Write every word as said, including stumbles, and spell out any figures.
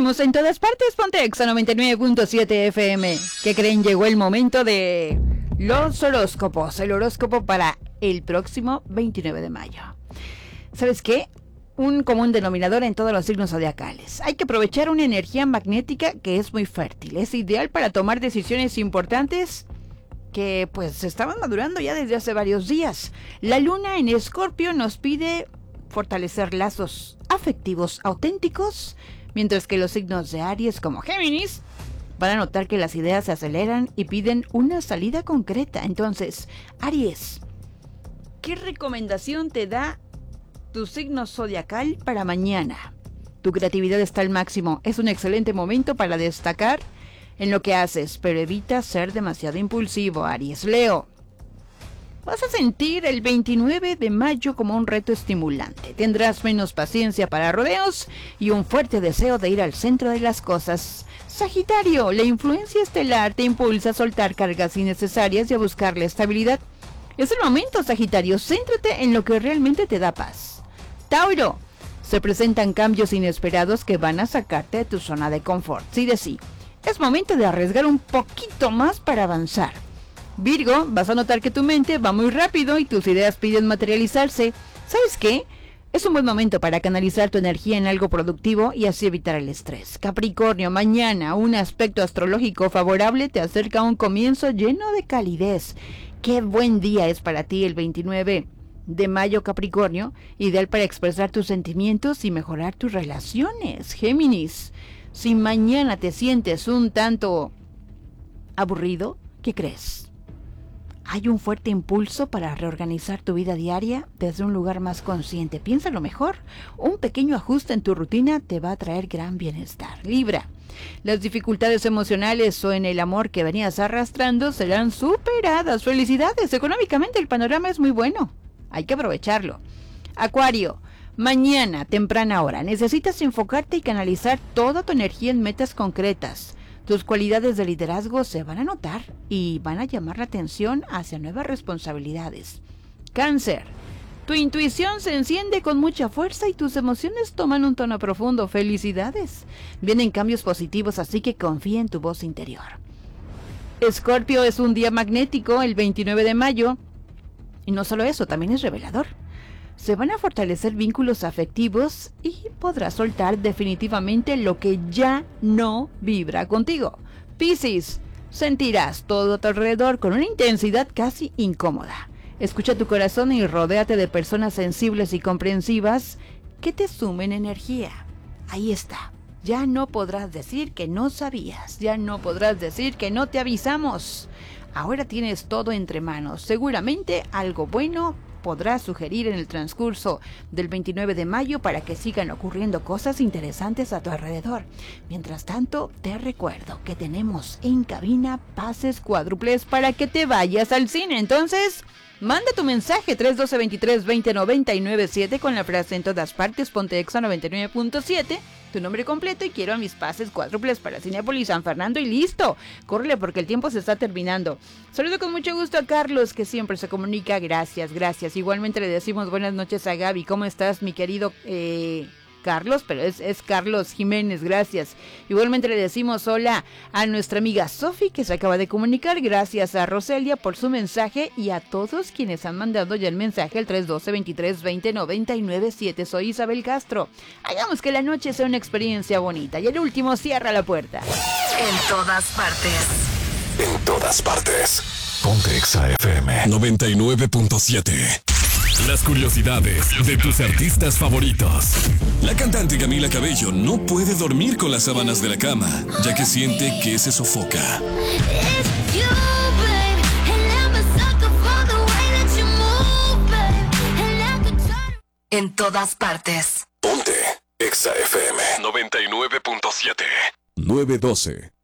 Seguimos en todas partes, Ponte Exa noventa y nueve punto siete F M. ¿Qué creen? Llegó el momento de los horóscopos. El horóscopo para el próximo veintinueve de mayo. ¿Sabes qué? Un común denominador en todos los signos zodiacales. Hay que aprovechar una energía magnética que es muy fértil. Es ideal para tomar decisiones importantes que pues estaban madurando ya desde hace varios días. La luna en Escorpio nos pide fortalecer lazos afectivos auténticos, mientras que los signos de Aries como Géminis van a notar que las ideas se aceleran y piden una salida concreta. Entonces, Aries, ¿qué recomendación te da tu signo zodiacal para mañana? Tu creatividad está al máximo. Es un excelente momento para destacar en lo que haces, pero evita ser demasiado impulsivo, Aries. Leo, vas a sentir el veintinueve de mayo como un reto estimulante. Tendrás menos paciencia para rodeos y un fuerte deseo de ir al centro de las cosas. Sagitario, la influencia estelar te impulsa a soltar cargas innecesarias y a buscar la estabilidad. Es el momento, Sagitario. Céntrate en lo que realmente te da paz. Tauro, se presentan cambios inesperados que van a sacarte de tu zona de confort. Sí de sí, es momento de arriesgar un poquito más para avanzar. Virgo, vas a notar que tu mente va muy rápido y tus ideas piden materializarse. ¿Sabes qué? Es un buen momento para canalizar tu energía en algo productivo y así evitar el estrés. Capricornio, mañana un aspecto astrológico favorable te acerca a un comienzo lleno de calidez. Qué buen día es para ti el veintinueve de mayo, Capricornio, ideal para expresar tus sentimientos y mejorar tus relaciones. Géminis, si mañana te sientes un tanto aburrido, ¿qué crees? Hay un fuerte impulso para reorganizar tu vida diaria desde un lugar más consciente. Piénsalo mejor. Un pequeño ajuste en tu rutina te va a traer gran bienestar. Libra, las dificultades emocionales o en el amor que venías arrastrando serán superadas. Felicidades. Económicamente el panorama es muy bueno. Hay que aprovecharlo. Acuario, mañana, temprana hora, necesitas enfocarte y canalizar toda tu energía en metas concretas. Tus cualidades de liderazgo se van a notar y van a llamar la atención hacia nuevas responsabilidades. Cáncer, tu intuición se enciende con mucha fuerza y tus emociones toman un tono profundo. Felicidades. Vienen cambios positivos, así que confía en tu voz interior. Escorpio, es un día magnético el veintinueve de mayo. Y no solo eso, también es revelador. Se van a fortalecer vínculos afectivos y podrás soltar definitivamente lo que ya no vibra contigo. Piscis, sentirás todo a tu alrededor con una intensidad casi incómoda. Escucha tu corazón y rodéate de personas sensibles y comprensivas que te sumen energía. Ahí está. Ya no podrás decir que no sabías. Ya no podrás decir que no te avisamos. Ahora tienes todo entre manos. Seguramente algo bueno podrás sugerir en el transcurso del veintinueve de mayo para que sigan ocurriendo cosas interesantes a tu alrededor. Mientras tanto, te recuerdo que tenemos en cabina pases cuádruples para que te vayas al cine. Entonces, manda tu mensaje tres uno dos, veintitrés veinte, noventa y nueve siete con la frase en todas partes, Ponte Exa noventa y nueve punto siete, tu nombre completo y quiero a mis pases cuádruples para Cinépolis San Fernando y listo. Córrele porque el tiempo se está terminando. Saludo con mucho gusto a Carlos, que siempre se comunica. Gracias, gracias. Igualmente le decimos buenas noches a Gaby. ¿Cómo estás, mi querido eh, Carlos? Pero es, es Carlos Jiménez, gracias. Igualmente le decimos hola a nuestra amiga Sofi, que se acaba de comunicar. Gracias a Roselia por su mensaje y a todos quienes han mandado ya el mensaje al tres uno dos, veintitrés veinte, noventa y nueve siete. Soy Isabel Castro. Hagamos que la noche sea una experiencia bonita. Y el último, cierra la puerta. En todas partes. En todas partes. Ponte Exa F M noventa y nueve punto siete. Las curiosidades de tus artistas favoritos. La cantante Camila Cabello no puede dormir con las sábanas de la cama, ya que siente que se sofoca. En todas partes. Ponte Exa F M noventa y nueve punto siete. nueve doce.